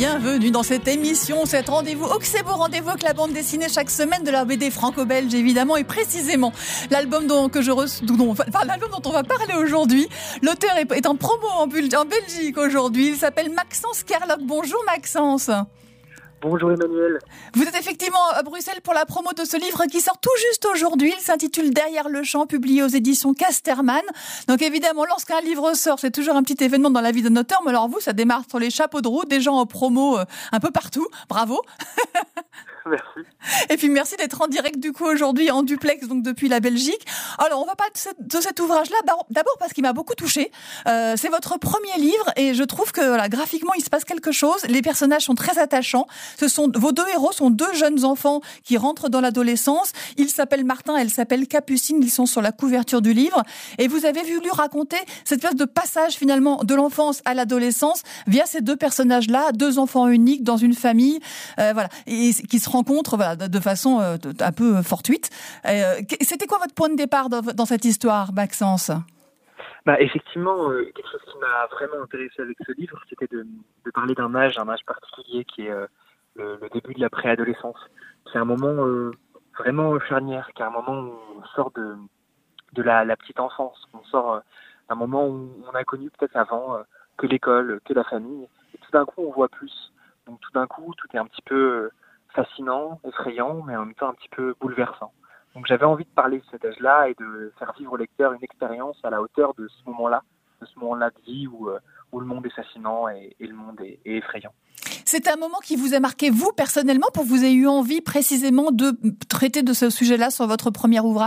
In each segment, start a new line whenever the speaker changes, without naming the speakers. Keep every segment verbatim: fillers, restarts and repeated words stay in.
bienvenue dans cette émission, cet rendez-vous, oh que c'est beau rendez-vous avec la bande dessinée chaque semaine de la B D franco-belge évidemment, et précisément l'album dont, que je reçois, dont, enfin, l'album dont on va parler aujourd'hui. L'auteur est, est en promo en, Bul- en Belgique aujourd'hui, il s'appelle Maxence Kerlock. Bonjour Maxence.
Bonjour Emmanuel.
Vous êtes effectivement à Bruxelles pour la promo de ce livre qui sort tout juste aujourd'hui. Il s'intitule Derrière le champ, publié aux éditions Casterman. Donc évidemment, lorsqu'un livre sort, c'est toujours un petit événement dans la vie d'un auteur. Mais alors vous, ça démarre sur les chapeaux de roue, des gens en promo euh, un peu partout. Bravo.
Merci.
Et puis merci d'être en direct du coup aujourd'hui en duplex, donc depuis la Belgique. Alors on va parler de, cette, de cet ouvrage-là d'abord parce qu'il m'a beaucoup touchée. Euh, c'est votre premier livre et je trouve que voilà, graphiquement il se passe quelque chose. Les personnages sont très attachants. Ce sont vos deux héros sont deux jeunes enfants qui rentrent dans l'adolescence. Ils s'appellent Martin, elle s'appelle Capucine. Ils sont sur la couverture du livre et vous avez voulu raconter cette espèce de passage finalement de l'enfance à l'adolescence via ces deux personnages-là, deux enfants uniques dans une famille, euh, voilà, et qui se rencontrent voilà, de, de façon euh, un peu fortuite. Euh, c'était quoi votre point de départ dans, dans cette histoire, Maxence ?
Bah, effectivement, euh, quelque chose qui m'a vraiment intéressé avec ce livre, c'était de, de parler d'un âge, un âge particulier qui est euh, le, le début de la préadolescence. C'est un moment euh, vraiment charnière, qui est un moment où on sort de, de la, la petite enfance, on sort euh, d'un moment où on a connu peut-être avant euh, que l'école, que la famille, et tout d'un coup on voit plus. Donc tout d'un coup, tout est un petit peu euh, fascinant, effrayant, mais en même temps un petit peu bouleversant. Donc j'avais envie de parler de cet âge-là et de faire vivre au lecteur une expérience à la hauteur de ce moment-là, de ce moment-là de vie où, euh, où le monde est fascinant et, et le monde est, est effrayant.
C'est un moment qui vous a marqué, vous, personnellement, pour que vous ayez eu envie précisément de traiter de ce sujet-là sur votre premier ouvrage ?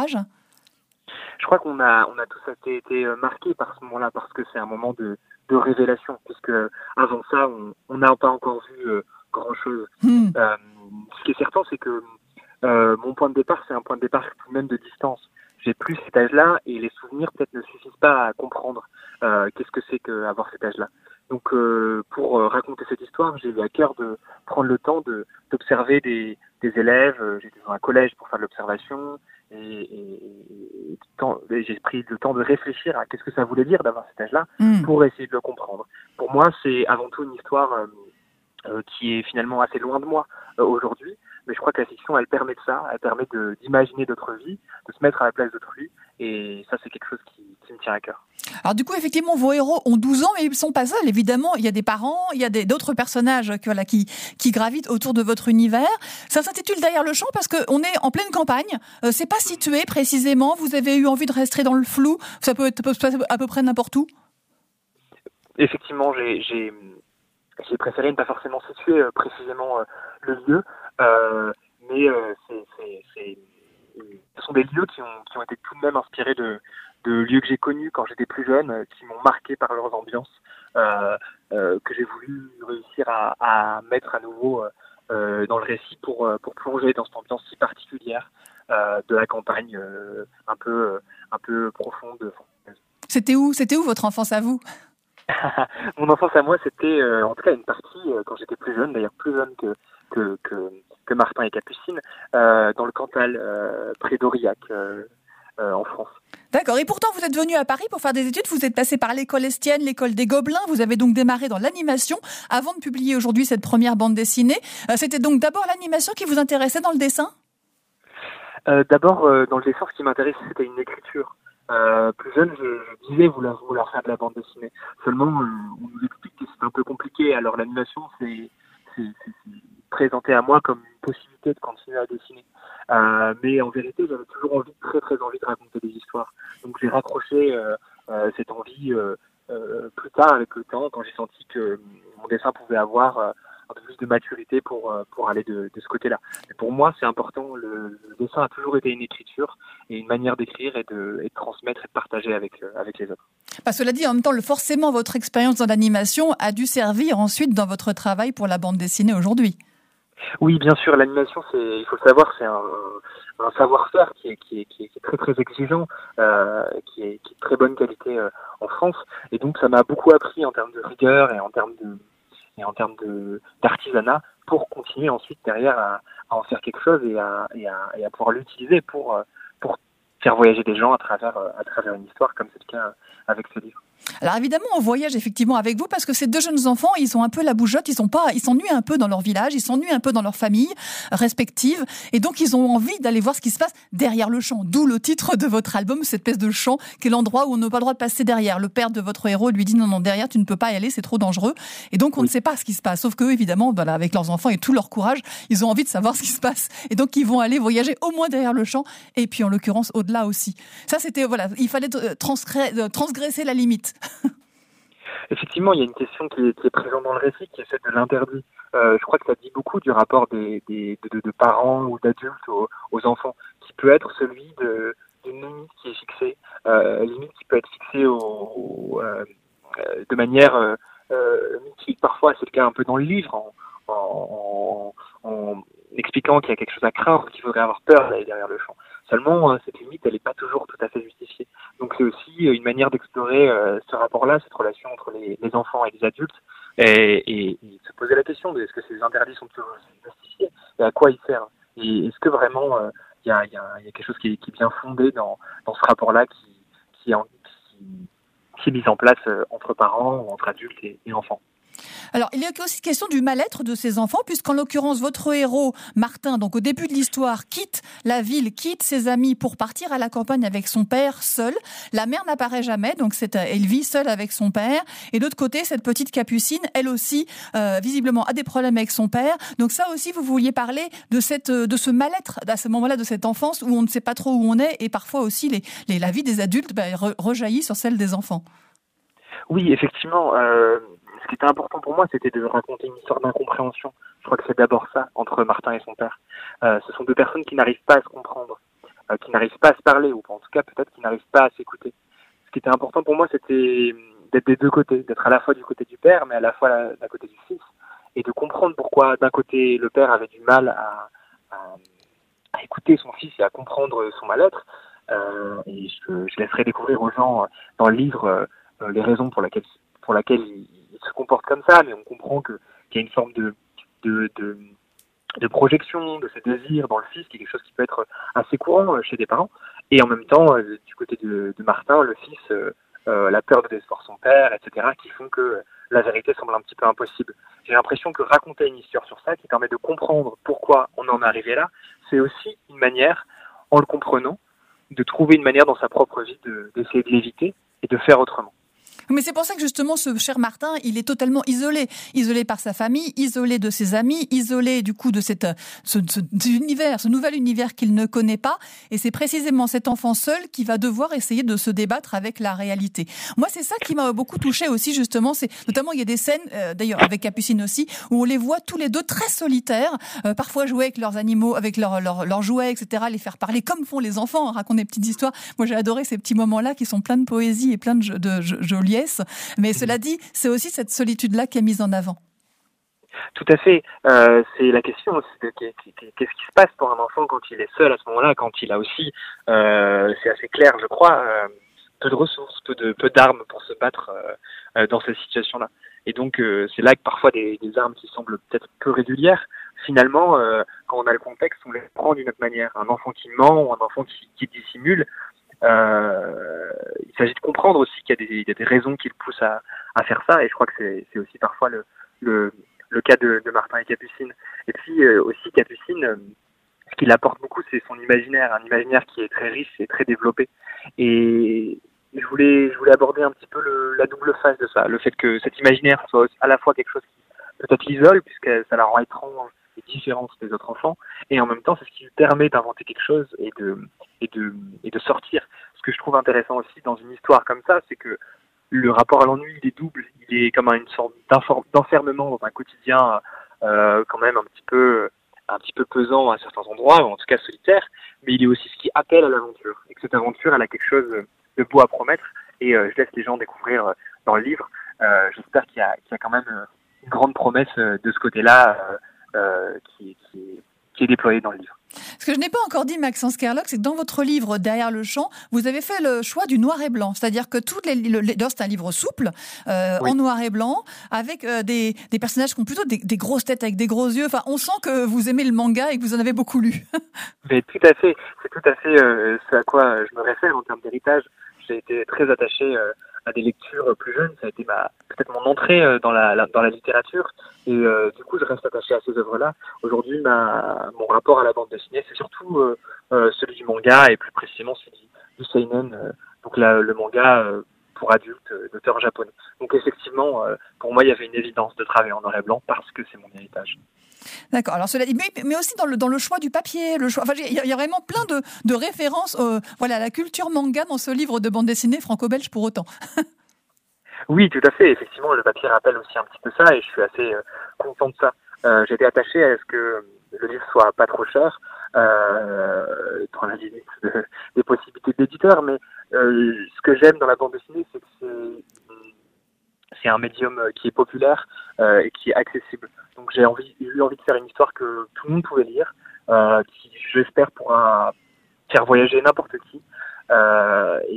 Je crois qu'on a, on a tous été, été marqués par ce moment-là parce que c'est un moment de, de révélation, puisque avant ça, on n'a pas encore vu euh, grand-chose. Mmh. Euh, ce qui est certain, c'est que euh, mon point de départ, c'est un point de départ tout de même de distance. J'ai plus cet âge-là et les souvenirs peut-être ne suffisent pas à comprendre euh, qu'est-ce que c'est qu'avoir cet âge-là. Donc euh, pour euh, raconter cette histoire, j'ai eu à cœur de prendre le temps de, d'observer des, des élèves. J'étais dans un collège pour faire de l'observation et, et, et, et j'ai pris le temps de réfléchir à qu'est-ce que ça voulait dire d'avoir cet âge-là mmh. pour essayer de le comprendre. Pour moi, c'est avant tout une histoire euh, euh, qui est finalement assez loin de moi euh, aujourd'hui. Mais je crois que la fiction, elle permet de ça, elle permet de, d'imaginer d'autres vies, de se mettre à la place d'autrui, et ça, c'est quelque chose qui, qui me tient à cœur.
Alors du coup, effectivement, vos héros ont douze ans, mais ils ne sont pas seuls, évidemment. Il y a des parents, il y a des, d'autres personnages qui, voilà, qui, qui gravitent autour de votre univers. Ça s'intitule Derrière le champ parce qu'on est en pleine campagne. Euh, c'est pas situé précisément. Vous avez eu envie de rester dans le flou. Ça peut être à peu près n'importe où.
Effectivement, j'ai... j'ai... J'ai préféré ne pas forcément situer euh, précisément euh, le lieu, euh, mais euh, c'est, c'est, c'est, ce sont des lieux qui ont, qui ont été tout de même inspirés de, de lieux que j'ai connus quand j'étais plus jeune, euh, qui m'ont marqué par leurs ambiances, euh, euh, que j'ai voulu réussir à, à mettre à nouveau euh, dans le récit pour, pour plonger dans cette ambiance si particulière euh, de la campagne, euh, un peu, un peu profonde.
C'était où, c'était où votre enfance à vous ?
Mon enfance à moi, c'était euh, en tout cas une partie, euh, quand j'étais plus jeune, d'ailleurs plus jeune que, que, que, que Martin et Capucine, euh, dans le Cantal, euh, près d'Aurillac, euh, euh, en France.
D'accord, et pourtant vous êtes venu à Paris pour faire des études, vous êtes passé par l'école Estienne, l'école des Gobelins, vous avez donc démarré dans l'animation avant de publier aujourd'hui cette première bande dessinée. Euh, c'était donc d'abord l'animation qui vous intéressait dans le dessin ?
euh, D'abord, euh, dans le dessin, ce qui m'intéressait, c'était une écriture. Euh, plus jeune, je, je disais vouloir, vouloir faire de la bande dessinée. Seulement, euh, on nous explique que c'est un peu compliqué. Alors l'animation, c'est, c'est, c'est, c'est présenté à moi comme une possibilité de continuer à dessiner. Euh, mais en vérité, j'avais toujours envie, très très envie de raconter des histoires. Donc j'ai raccroché euh, euh, cette envie euh, euh, plus tard avec le temps, quand j'ai senti que mon dessin pouvait avoir euh, un peu plus de maturité pour euh, pour aller de, de ce côté-là. Mais pour moi, c'est important. Le, le dessin a toujours été une écriture et une manière d'écrire et de, et de transmettre et de partager avec euh, avec les autres.
Parce que cela dit, en même temps, le, forcément, votre expérience dans l'animation a dû servir ensuite dans votre travail pour la bande dessinée aujourd'hui.
Oui, bien sûr, l'animation, c'est, il faut le savoir, c'est un, un savoir-faire qui est, qui est, qui est, qui est très très exigeant, euh, qui est, qui est de très bonne qualité euh, en France, et donc ça m'a beaucoup appris en termes de rigueur et en termes de et en termes de d'artisanat pour continuer ensuite derrière à, à en faire quelque chose et à, et à, et à pouvoir l'utiliser pour pour faire voyager des gens à travers à travers une histoire comme c'est le cas avec ce livre.
Alors évidemment, on voyage effectivement avec vous parce que ces deux jeunes enfants, ils ont un peu la bougeotte, ils sont pas, ils s'ennuient un peu dans leur village, ils s'ennuient un peu dans leur famille respective, et donc ils ont envie d'aller voir ce qui se passe derrière le champ. D'où le titre de votre album, cette espèce de champ, qui est l'endroit où on n'a pas le droit de passer derrière. Le père de votre héros lui dit non, non, derrière, tu ne peux pas y aller, c'est trop dangereux. Et donc on oui. ne sait pas ce qui se passe. Sauf que évidemment, voilà, avec leurs enfants et tout leur courage, ils ont envie de savoir ce qui se passe. Et donc ils vont aller voyager au moins derrière le champ, et puis en l'occurrence au-delà aussi. Ça, c'était voilà, il fallait transgresser, transgresser la limite.
Effectivement, il y a une question qui est, qui est présente dans le récit, qui est celle de l'interdit. Euh, je crois que ça dit beaucoup du rapport des, des, de, de parents ou d'adultes aux, aux enfants, qui peut être celui de, d'une limite qui est fixée, euh, limite qui peut être fixée au, au, euh, de manière euh, euh, mythique. Parfois, c'est le cas un peu dans le livre, en, en, en, en expliquant qu'il y a quelque chose à craindre, qu'il faudrait avoir peur d'aller derrière le champ. Seulement, euh, cette limite, elle n'est pas toujours tout à fait justifiée. Donc c'est aussi une manière d'explorer euh, ce rapport-là, cette relation entre les, les enfants et les adultes, et, et, et se poser la question de est-ce que ces interdits sont toujours justifiés et à quoi ils servent. Et est-ce que vraiment il euh, y, a, y, a, y a quelque chose qui est, qui est bien fondé dans, dans ce rapport-là qui, qui, en, qui, qui est mis en place euh, entre parents ou entre adultes et, et enfants.
Alors, il y a aussi question du mal-être de ces enfants, puisqu'en l'occurrence, votre héros, Martin, donc au début de l'histoire, quitte la ville, quitte ses amis pour partir à la campagne avec son père seul. La mère n'apparaît jamais, donc c'est, elle vit seule avec son père. Et de l'autre côté, cette petite Capucine, elle aussi, euh, visiblement, a des problèmes avec son père. Donc ça aussi, vous vouliez parler de cette, de ce mal-être, à ce moment-là, de cette enfance où on ne sait pas trop où on est, et parfois aussi les, les, la vie des adultes bah, re, rejaillit sur celle des enfants.
Oui, effectivement. Euh... Ce qui était important pour moi, c'était de raconter une histoire d'incompréhension. Je crois que c'est d'abord ça, entre Martin et son père. Euh, ce sont deux personnes qui n'arrivent pas à se comprendre, euh, qui n'arrivent pas à se parler, ou en tout cas peut-être qui n'arrivent pas à s'écouter. Ce qui était important pour moi, c'était d'être des deux côtés, d'être à la fois du côté du père, mais à la fois d'un côté du fils, et de comprendre pourquoi d'un côté le père avait du mal à, à, à écouter son fils et à comprendre son mal-être. Euh, et je, je laisserai découvrir aux gens dans le livre euh, les raisons pour lesquelles, pour lesquelles il il se comporte comme ça, mais on comprend que, qu'il y a une forme de, de, de, de projection de ses désirs dans le fils, qui est quelque chose qui peut être assez courant chez des parents. Et en même temps, euh, du côté de, de Martin, le fils, euh, euh, la peur de décevoir son père, et cetera, qui font que la vérité semble un petit peu impossible. J'ai l'impression que raconter une histoire sur ça, qui permet de comprendre pourquoi on en est arrivé là, c'est aussi une manière, en le comprenant, de trouver une manière dans sa propre vie de, d'essayer de l'éviter et de faire autrement.
Mais c'est pour ça que justement ce cher Martin, il est totalement isolé, isolé par sa famille, isolé de ses amis, isolé du coup de cette ce, ce, ce univers, ce nouvel univers qu'il ne connaît pas. Et c'est précisément cet enfant seul qui va devoir essayer de se débattre avec la réalité. Moi, c'est ça qui m'a beaucoup touchée aussi justement. C'est notamment il y a des scènes, euh, d'ailleurs avec Capucine aussi, où on les voit tous les deux très solitaires, euh, parfois jouer avec leurs animaux, avec leurs leurs leurs jouets, et cetera. Les faire parler comme font les enfants, hein, raconter des petites histoires. Moi, j'ai adoré ces petits moments-là qui sont pleins de poésie et pleins de, de, de jolis. Mais cela dit, c'est aussi cette solitude-là qui est mise en avant.
Tout à fait. Euh, c'est la question aussi de qu'est-ce qui se passe pour un enfant quand il est seul à ce moment-là, quand il a aussi, euh, c'est assez clair, je crois, euh, peu de ressources, peu de peu d'armes pour se battre euh, dans cette situation-là. Et donc, euh, c'est là que parfois des, des armes qui semblent peut-être peu régulières, finalement, euh, quand on a le contexte, on les prend d'une autre manière. Un enfant qui ment ou un enfant qui, qui dissimule, Euh, il s'agit de comprendre aussi qu'il y a des, il y a des raisons qui le poussent à, à faire ça, et je crois que c'est, c'est aussi parfois le, le, le cas de, de Martin et Capucine. Et puis euh, aussi Capucine, euh, ce qu'il apporte beaucoup, c'est son imaginaire, un imaginaire qui est très riche et très développé. Et je voulais, je voulais aborder un petit peu le, la double face de ça, le fait que cet imaginaire soit à la fois quelque chose qui peut-être l'isole, puisque ça la rend étrange et différente des autres enfants, et en même temps c'est ce qui lui permet d'inventer quelque chose et de et de et de sortir. Ce que je trouve intéressant aussi dans une histoire comme ça, c'est que le rapport à l'ennui, il est double, il est comme une sorte d'enfermement dans un quotidien euh, quand même un petit peu un petit peu pesant à certains endroits, ou en tout cas solitaire, mais il est aussi ce qui appelle à l'aventure, et que cette aventure, elle a quelque chose de beau à promettre, et euh, je laisse les gens découvrir dans le livre. Euh, j'espère qu'il y a qu'il y a quand même une grande promesse de ce côté-là euh, Euh, qui, qui, qui est déployé dans le livre.
Ce que je n'ai pas encore dit, Maxence Kerlock, c'est que dans votre livre Derrière le champ, vous avez fait le choix du noir et blanc. C'est-à-dire que toutes les, le, le, c'est un livre souple, euh, oui. en noir et blanc, avec euh, des, des personnages qui ont plutôt des, des grosses têtes avec des gros yeux. Enfin, on sent que vous aimez le manga et que vous en avez beaucoup lu.
Mais tout à fait. C'est tout à fait euh, ce à quoi je me réfère en termes d'héritage. J'ai été très attaché euh, à des lectures plus jeunes. Ça a été ma, peut-être mon entrée dans la, la dans la littérature. Et euh, du coup, je reste attaché à ces œuvres-là. Aujourd'hui, ma, mon rapport à la bande dessinée, c'est surtout euh, euh, celui du manga et plus précisément celui du, du seinen, euh, donc la, le manga euh, pour adultes euh, d'auteurs japonais. Donc effectivement, euh, pour moi, il y avait une évidence de travailler en noir et blanc parce que c'est mon héritage.
D'accord. Alors cela, mais, mais aussi dans le dans le choix du papier, le choix. Enfin, il y, y a vraiment plein de de références, euh, voilà, à la culture manga dans ce livre de bande dessinée franco-belge pour autant.
Oui, tout à fait. Effectivement, le papier rappelle aussi un petit peu ça et je suis assez euh, content de ça. Euh, J'étais attaché à ce que le livre soit pas trop cher, euh, dans la limite de, des possibilités d'éditeur, mais euh, ce que j'aime dans la bande dessinée, c'est que c'est c'est un médium qui est populaire euh, et qui est accessible. Donc j'ai envie, j'ai eu envie de faire une histoire que tout le monde pouvait lire, euh, qui j'espère pourra faire voyager n'importe qui. Euh, et,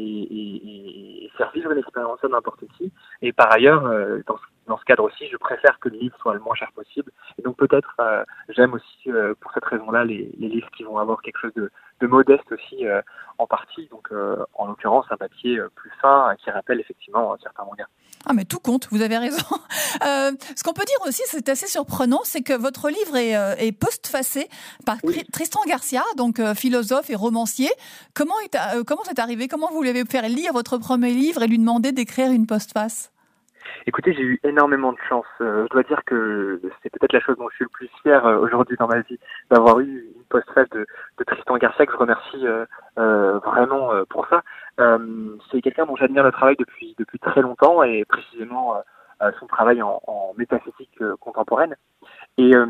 et, et faire vivre une expérience à n'importe qui. Et par ailleurs, euh, dans, ce, dans ce cadre aussi, je préfère que le livre soit le moins cher possible. Et donc peut-être, euh, j'aime aussi euh, pour cette raison-là les, les livres qui vont avoir quelque chose de, de modeste aussi euh, en partie. Donc euh, en l'occurrence, un papier plus fin qui rappelle effectivement certains mangas.
Ah mais tout compte, vous avez raison. Euh, ce qu'on peut dire aussi, c'est assez surprenant, c'est que votre livre est, euh, est postfacé par oui. Tristan Garcia, donc euh, philosophe et romancier. Comment est, euh, comment c'est arrivé? Comment vous lui avez fait lire votre premier livre et lui demander d'écrire une postface?
Écoutez, j'ai eu énormément de chance. Euh, je dois dire que c'est peut-être la chose dont je suis le plus fier euh, aujourd'hui dans ma vie, d'avoir eu une postface de, de Tristan Garcia, que je remercie euh, euh, vraiment euh, pour ça. Euh, c'est quelqu'un dont j'admire le travail depuis depuis très longtemps et précisément euh, son travail en, en métaphysique euh, contemporaine. Et euh,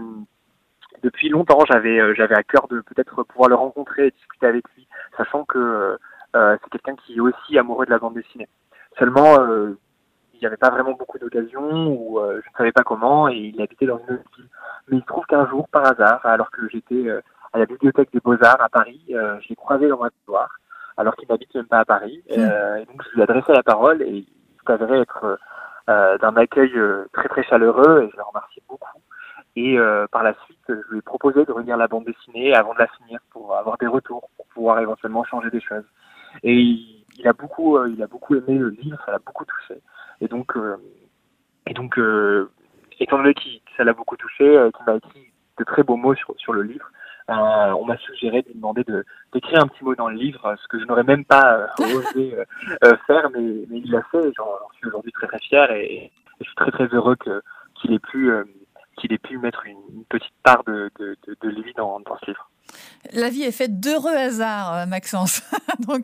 depuis longtemps, j'avais euh, j'avais à cœur de peut-être pouvoir le rencontrer et discuter avec lui, sachant que euh, c'est quelqu'un qui est aussi amoureux de la bande dessinée. Seulement, euh, il n'y avait pas vraiment beaucoup d'occasions ou euh, je ne savais pas comment et il habitait dans une autre ville. Mais il se trouve qu'un jour, par hasard, alors que j'étais euh, à la bibliothèque des Beaux-Arts à Paris, euh, je l'ai croisé dans un couloir, alors qu'il n'habite même pas à Paris. Euh, et donc je lui ai adressé la parole et il s'avérait être euh, d'un accueil euh, très très chaleureux et je le remercie beaucoup. Et euh, par la suite, je lui ai proposé de relire la bande dessinée avant de la finir pour avoir des retours, pour pouvoir éventuellement changer des choses. Et il, il a beaucoup, euh, il a beaucoup aimé le livre, ça l'a beaucoup touché. Et donc, euh, et donc, euh, étant donné que ça l'a beaucoup touché, euh, qu'il m'a écrit de très beaux mots sur sur le livre, euh, on m'a suggéré de lui demander de d'écrire un petit mot dans le livre, ce que je n'aurais même pas euh, osé euh, faire, mais mais il l'a fait. Et j'en, j'en suis aujourd'hui très très fier et, et je suis très très heureux que qu'il ait pu euh, qu'il ait pu mettre une, une petite part de de, de, de lui dans dans ce livre.
La vie est faite d'heureux hasards, Maxence. Donc,